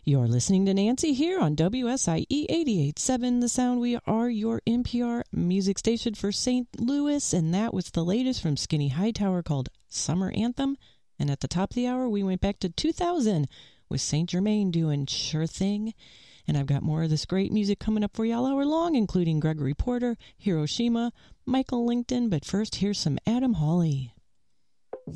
You're listening to Nancy here on WSIE 88.7 The Sound. We are your NPR music station for St. Louis, and that was the latest from Skinny Hightower called Summer Anthem. And at the top of the hour, we went back to 2000 with St. Germain doing Sure Thing. And I've got more of this great music coming up for you all hour long, including Gregory Porter, Hiroshima, Michael Lington. But first, here's some Adam Hawley.